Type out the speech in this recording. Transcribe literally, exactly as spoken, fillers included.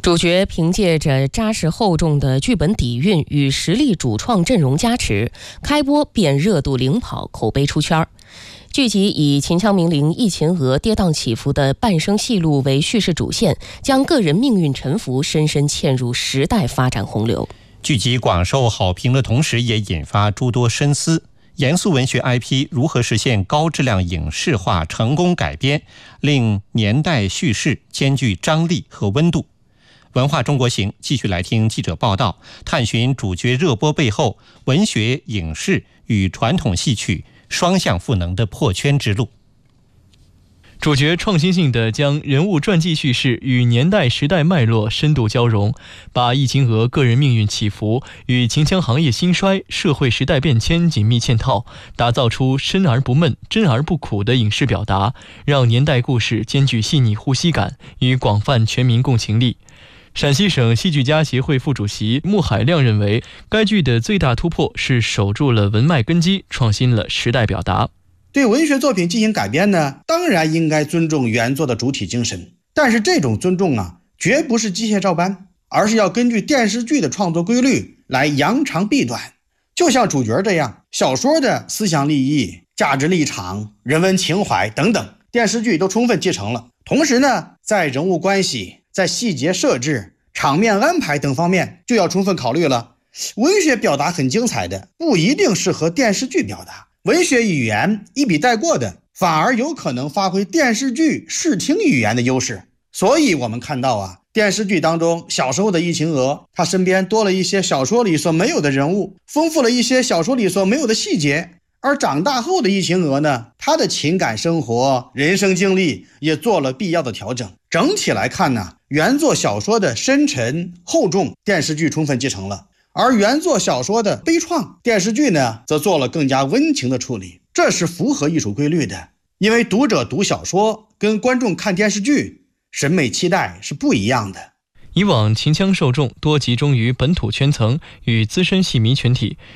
主角凭借着扎实厚重的剧本底蕴与实力主创阵容加持，开播便热度领跑，口碑出圈。剧集以秦腔名伶易秦娥跌宕起伏的半生戏路为叙事主线，将个人命运沉浮深深嵌入时代发展洪流。 剧集广受好评的同时，也引发诸多深思。严肃文学 I P 如何实现高质量影视化成功改编，令年代叙事兼具张力和温度？文化中国行继续来听记者报道，探寻主角热播背后文学影视与传统戏曲双向赋能的破圈之路。 主角创新性地将人物传记叙事与年代时代脉络深度交融，把易秦娥个人命运起伏与秦腔行业兴衰、社会时代变迁紧密嵌套，打造出深而不闷、真而不苦的影视表达，让年代故事兼具细腻呼吸感与广泛全民共情力。陕西省戏剧家协会副主席穆海亮认为，该剧的最大突破是守住了文脉根基，创新了时代表达。 对文学作品进行改编呢，当然应该尊重原作的主体精神，但是这种尊重啊，绝不是机械照搬，而是要根据电视剧的创作规律来扬长避短。就像主角这样，小说的思想立意、价值立场、人文情怀等等，电视剧都充分继承了。同时呢，在人物关系、在细节设置、场面安排等方面就要充分考虑了。文学表达很精彩的，不一定适合电视剧表达。文学语言一笔带过的，反而有可能发挥电视剧视听语言的优势。所以我们看到啊，电视剧当中小时候的易秦娥，她身边多了一些小说里所没有的人物，丰富了一些小说里所没有的细节。而长大后的易秦娥呢，她的情感生活、人生经历也做了必要的调整。整体来看呢，原作小说的深沉厚重，电视剧充分继承了。而原作小说的悲怆，电视剧呢则做了更加温情的处理，这是符合艺术规律的。因为读者读小说跟观众看电视剧审美期待是不一样的。 以往秦腔受众多集中于本土圈层与资深戏迷群体，